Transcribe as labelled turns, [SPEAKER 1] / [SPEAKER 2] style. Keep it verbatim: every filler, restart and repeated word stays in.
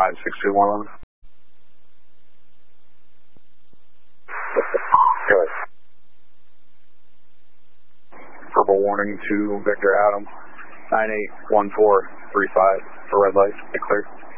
[SPEAKER 1] five six two one one. Good. Purple warning to Victor Adam, nine eight one four three five for red light, clear.